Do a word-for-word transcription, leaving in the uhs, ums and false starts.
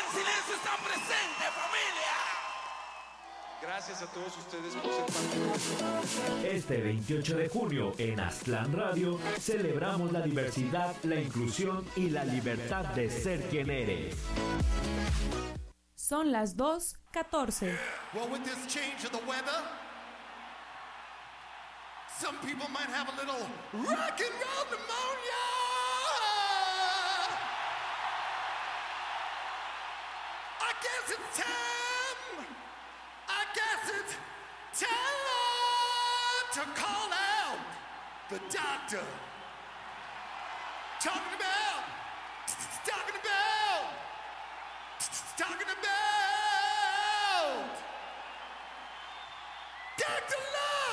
Gran Silencio está presente, familia. Gracias a todos ustedes por ser parte de esto. Este veintiocho de junio en Aztlán Radio celebramos la diversidad, la inclusión y la libertad de ser quien eres. Son las dos catorce. Well, with this change of the weather, some people might have a little rock and roll pneumonia. I guess it's time. I guess it's time to call out the doctor. Talking about, talking about, talking about Doctor Love.